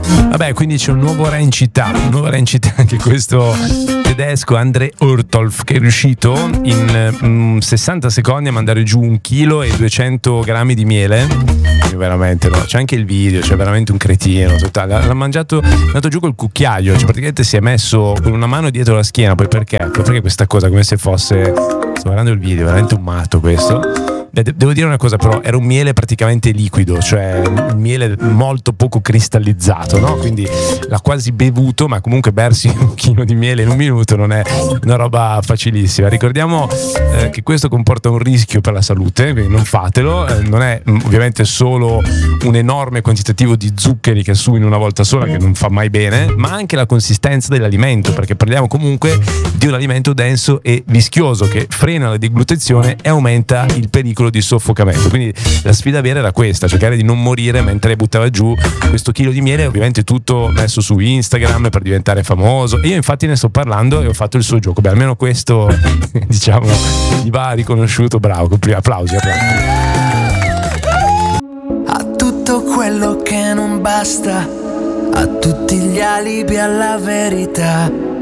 Vabbè, quindi c'è un nuovo re in città, anche questo tedesco André Urtolf, che è riuscito in 60 secondi a mandare giù 1 chilo e 200 grammi di miele. Veramente, no? C'è anche il video, c'è veramente un cretino totale. L'ha mangiato, è andato giù col cucchiaio, cioè praticamente si è messo con una mano dietro la schiena. Poi perché questa cosa, come se fosse, sto guardando il video, veramente un matto questo. Devo dire una cosa, però, era un miele praticamente liquido, cioè un miele molto poco cristallizzato, no? Quindi l'ha quasi bevuto, ma comunque bersi 1 chilo di miele in 1 minuto non è una roba facilissima. Ricordiamo che questo comporta un rischio per la salute, quindi non fatelo. Non è ovviamente solo un enorme quantitativo di zuccheri che assumi in una volta sola, che non fa mai bene, ma anche la consistenza dell'alimento, perché parliamo comunque di un alimento denso e vischioso che frena la deglutizione e aumenta il pericolo di soffocamento. Quindi la sfida vera era questa, cercare di non morire mentre buttava giù questo chilo di miele, ovviamente tutto messo su Instagram per diventare famoso, e io infatti ne sto parlando e ho fatto il suo gioco. Beh, almeno questo diciamo gli va riconosciuto. Bravo, applausi. A tutto quello che non basta, a tutti gli alibi alla verità,